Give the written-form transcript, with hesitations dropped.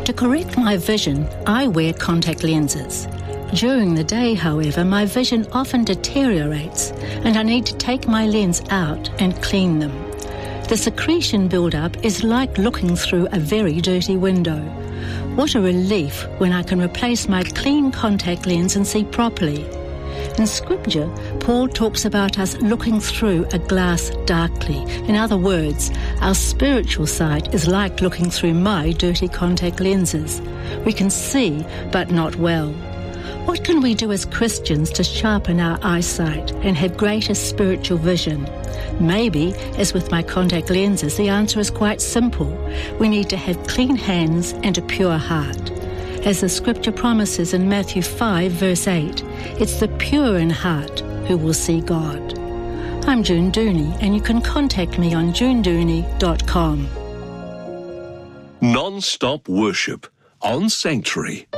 To correct my vision, I wear contact lenses. During the day, however, my vision often deteriorates and I need to take my lens out and clean them. The secretion build-up is like looking through a very dirty window. What a relief when I can replace my clean contact lens and see properly. In Scripture, Paul talks about us looking through a glass darkly. In other words, our spiritual sight is like looking through my dirty contact lenses. We can see, but not well. What can we do as Christians to sharpen our eyesight and have greater spiritual vision? Maybe, as with my contact lenses, the answer is quite simple. We need to have clean hands and a pure heart. As the Scripture promises in Matthew 5, verse 8, it's the pure in heart who will see God. I'm June Dooney, and you can contact me on junedooney.com. Non-stop worship on Sanctuary.